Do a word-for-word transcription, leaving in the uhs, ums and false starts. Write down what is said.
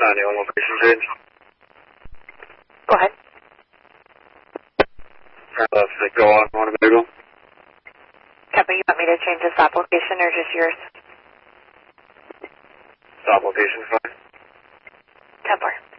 ninety-one location change. Go ahead. Let's say go on Winnebago. Copy. You want me to change the stop location or just yours? Stop location fine. ten four.